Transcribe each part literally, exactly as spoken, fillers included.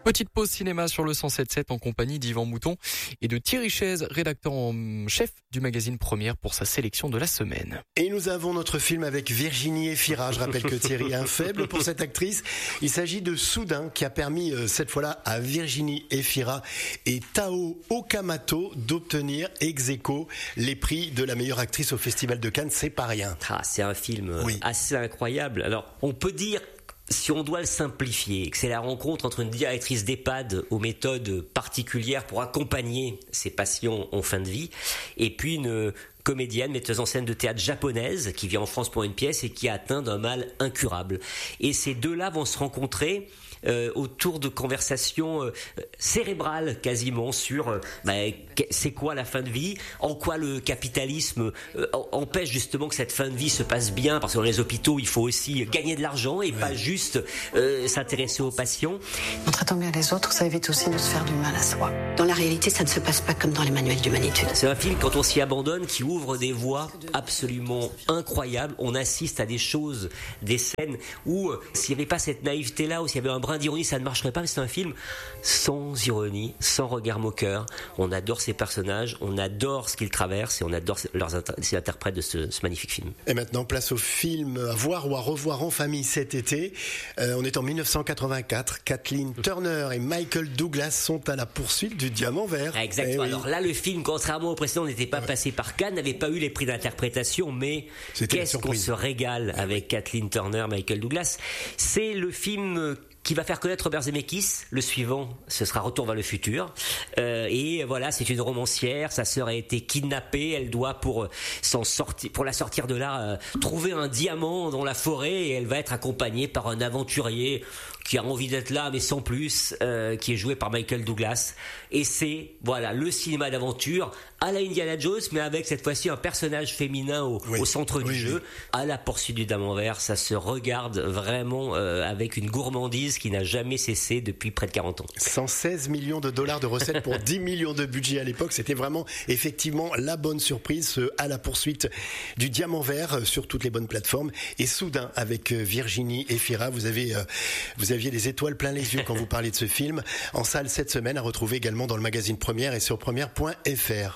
Petite pause cinéma sur le cent sept virgule sept en compagnie d'Yvan Mouton et de Thierry Chaise, rédacteur en chef du magazine Première pour sa sélection de la semaine. Et nous avons notre film avec Virginie Efira. Je rappelle que Thierry a un faible pour cette actrice. Il s'agit de Soudain qui a permis cette fois-là à Virginie Efira et Tao Okamoto d'obtenir ex aequo les prix de la meilleure actrice au Festival de Cannes. C'est pas rien. Ah, c'est un film oui. assez incroyable. Alors, on peut dire, si on doit le simplifier, que c'est la rencontre entre une directrice d'EHPAD aux méthodes particulières pour accompagner ses patients en fin de vie, et puis une comédienne, metteuse en scène de théâtre japonaise qui vient en France pour une pièce et qui est atteinte d'un mal incurable. Et ces deux-là vont se rencontrer Euh, autour de conversations euh, cérébrales quasiment sur euh, bah, c'est quoi la fin de vie, en quoi le capitalisme euh, empêche justement que cette fin de vie se passe bien, parce que dans les hôpitaux il faut aussi gagner de l'argent et ouais. pas juste euh, s'intéresser aux patients. En traitant bien les autres, ça évite aussi de se faire du mal à soi. Dans la réalité, ça ne se passe pas comme dans les manuels d'humanitude. C'est un film, quand on s'y abandonne, qui ouvre des voies absolument incroyables. On assiste à des choses, des scènes où euh, s'il n'y avait pas cette naïveté là, ou s'il y avait un brin d'ironie, ça ne marcherait pas, mais c'est un film sans ironie, sans regard moqueur. On adore ces personnages, on adore ce qu'ils traversent et on adore leurs inter- ces interprètes de ce, ce magnifique film. Et maintenant, place au film à voir ou à revoir en famille cet été. Euh, on est en dix-neuf cent quatre-vingt-quatre. Kathleen Turner et Michael Douglas sont à la poursuite du Diamant Vert. Exactement. Eh Alors oui. là, le film, contrairement au précédent, n'était pas ouais. passé par Cannes, n'avait pas eu les prix d'interprétation, mais C'était qu'est-ce qu'on se régale avec Kathleen Turner, Michael Douglas. C'est le film qui va faire connaître Robert Zemeckis. Le suivant, ce sera Retour vers le futur. Euh, et voilà, c'est une romancière. Sa sœur a été kidnappée. Elle doit, pour s'en sortir, pour la sortir de là, euh, trouver un diamant dans la forêt. Et elle va être accompagnée par un aventurier qui a envie d'être là, mais sans plus, euh, qui est joué par Michael Douglas. Et c'est, voilà, le cinéma d'aventure à la Indiana Jones, mais avec cette fois-ci un personnage féminin au, oui. au centre oui, du oui. jeu. À la poursuite du Diamant Vert, ça se regarde vraiment euh, avec une gourmandise qui n'a jamais cessé depuis près de quarante ans. cent seize millions de dollars de recettes pour dix millions de budget à l'époque. C'était vraiment, effectivement, la bonne surprise, ce à la poursuite du Diamant Vert sur toutes les bonnes plateformes. Et Soudain, avec Virginie Efira, vous avez, euh, vous aviez les étoiles plein les yeux quand vous parliez de ce film. En salle cette semaine, à retrouver également dans le magazine Première et sur première point f r.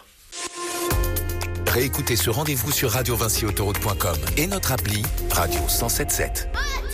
Réécoutez ce rendez-vous sur radio vinci autoroute point com et notre appli Radio cent sept virgule sept.